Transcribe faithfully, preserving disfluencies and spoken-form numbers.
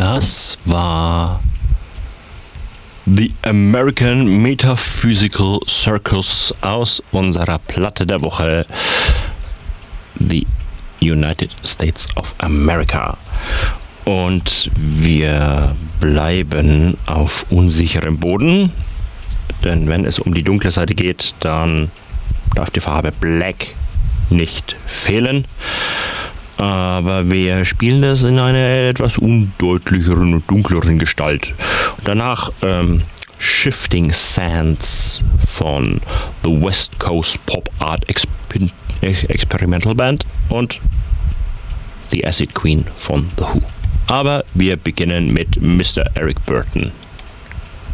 Das war The American Metaphysical Circus aus unserer Platte der Woche, The United States of America. Und wir bleiben auf unsicherem Boden, denn wenn es um die dunkle Seite geht, dann darf die Farbe Black nicht fehlen. Aber wir spielen das in einer etwas undeutlicheren und dunkleren Gestalt. Und danach ähm, Shifting Sands von The West Coast Pop Art Exper- Experimental Band und The Acid Queen von The Who. Aber wir beginnen mit Mister Eric Burton.